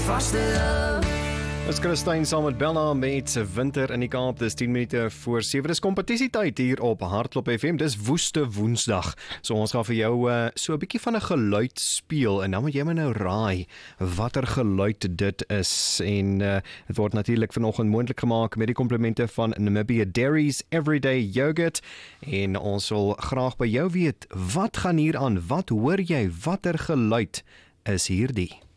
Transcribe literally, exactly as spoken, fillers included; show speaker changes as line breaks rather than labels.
vaste.
Dis Christine saam met Bella met Winter in die Kaap. Dis tien minute voor sewe. Dis kompetisietyd hier op Hardklop F M. Dis Woeste Woensdag. So ons gaan vir jou uh, so 'n bietjie van 'n geluid speel en dan moet jy my nou raai watter geluid dit is. En uh, dit word natuurlik vanoggend moontlik gemaak met die komplimente van Namibia Dairies Everyday Yogurt. En ons wil graag by jou weet, wat gaan hier aan? Wat hoor jy? Watter geluid is hierdie?